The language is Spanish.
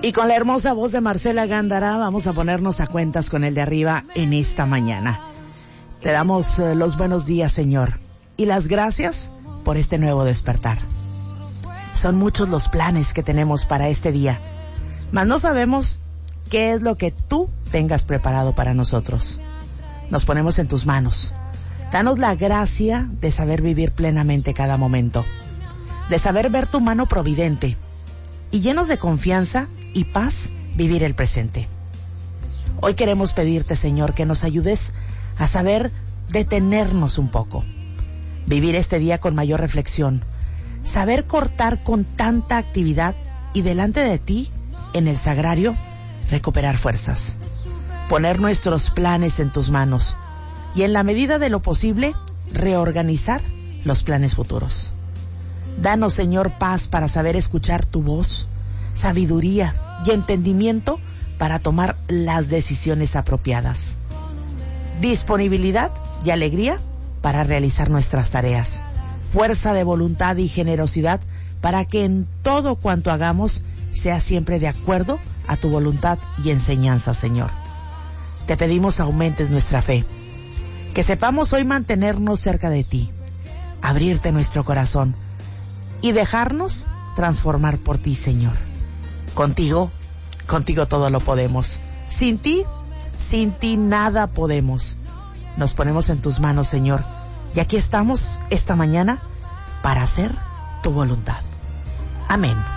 Y con la hermosa voz de Marcela Gándara vamos a ponernos a cuentas con el de arriba en esta mañana. Te damos los buenos días, Señor, y las gracias por este nuevo despertar. Son muchos los planes que tenemos para este día, mas no sabemos qué es lo que tú tengas preparado para nosotros. Nos ponemos en tus manos. Danos la gracia de saber vivir plenamente cada momento, de saber ver tu mano providente y llenos de confianza y paz vivir el presente. Hoy queremos pedirte, Señor, que nos ayudes a saber detenernos un poco, vivir este día con mayor reflexión, saber cortar con tanta actividad y delante de ti, en el sagrario, recuperar fuerzas, poner nuestros planes en tus manos y en la medida de lo posible, reorganizar los planes futuros. Danos, Señor, paz para saber escuchar tu voz, sabiduría y entendimiento para tomar las decisiones apropiadas, disponibilidad y alegría para realizar nuestras tareas, fuerza de voluntad y generosidad para que en todo cuanto hagamos sea siempre de acuerdo a tu voluntad y enseñanza, Señor. Te pedimos aumentes nuestra fe, que sepamos hoy mantenernos cerca de ti, abrirte nuestro corazón y dejarnos transformar por ti, Señor. Contigo todo lo podemos. Sin ti nada podemos. Nos ponemos en tus manos, Señor, y aquí estamos esta mañana para hacer tu voluntad. Amén.